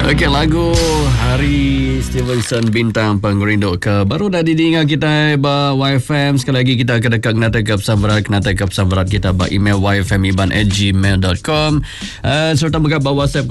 Okey, lagu Hari Stevenson Bintang Pengerinduk ke baru dah didengar kita ba YFM. Sekali lagi kita akan dekat kena tekap sambarat kita ba email yfmiban@gmail.com serta juga ba WhatsApp